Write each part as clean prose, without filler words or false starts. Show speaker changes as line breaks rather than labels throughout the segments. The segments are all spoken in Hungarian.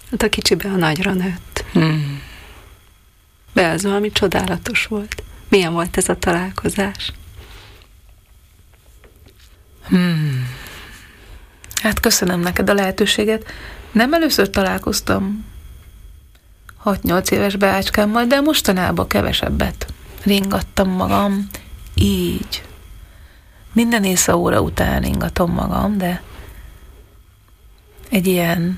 Hát a kicsibe a nagyra nőtt. De ez valami csodálatos volt. Milyen volt ez a találkozás?
Hát köszönöm neked a lehetőséget. Nem először találkoztam 6-8 éves beácskámmal, de mostanában kevesebbet ringattam magam így. Minden éjszaóra után ringatom magam, de egy ilyen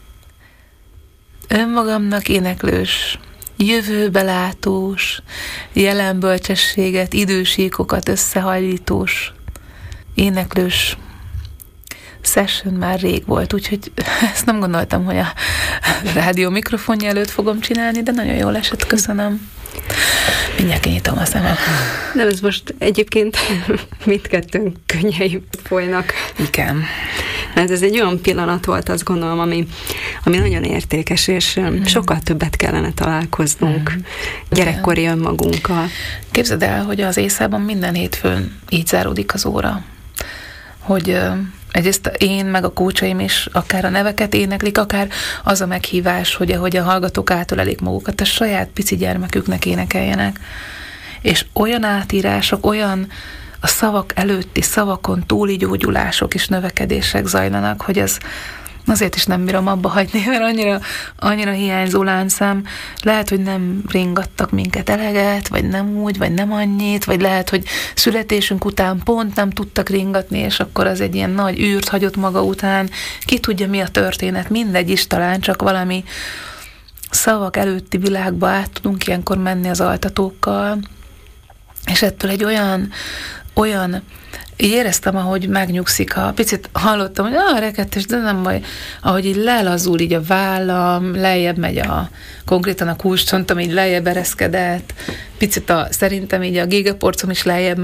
önmagamnak éneklős, jövőbelátós, jelenbölcsességet, idősíkokat összehajlítós, éneklős session már rég volt, úgyhogy ezt nem gondoltam, hogy a rádió mikrofonja előtt fogom csinálni, de nagyon jól esett, köszönöm. Mindjárt kinyitom a szemem.
De ez most egyébként mindkettőnk könnyei folynak.
Igen.
Hát ez egy olyan pillanat volt, azt gondolom, ami nagyon értékes, és sokkal többet kellene találkoznunk gyerekkori önmagunkkal.
Képzeld el, hogy az éjszában minden hétfőn így záródik az óra, hogy egyrészt én, meg a kócsaim is akár a neveket éneklik, akár az a meghívás, hogy ahogy a hallgatók átölelik magukat, a saját pici gyermeküknek énekeljenek. És olyan átírások, olyan a szavak előtti szavakon túli gyógyulások és növekedések zajlanak, hogy az azért is nem bírom abba hagyni, mert annyira hiányzó láncszám. Lehet, hogy nem ringattak minket eleget, vagy nem úgy, vagy nem annyit, vagy lehet, hogy születésünk után pont nem tudtak ringatni, és akkor az egy ilyen nagy űrt hagyott maga után. Ki tudja, mi a történet, mindegy is, talán csak valami szavak előtti világba át tudunk ilyenkor menni az altatókkal, és ettől egy olyan így éreztem, ahogy megnyugszik, picit hallottam, hogy rekettes, de nem baj, ahogy így lelazul így a vállam, lejjebb megy konkrétan a kulcscsontom, így lejjebb ereszkedett, picit szerintem így a gégaporcom is lejjebb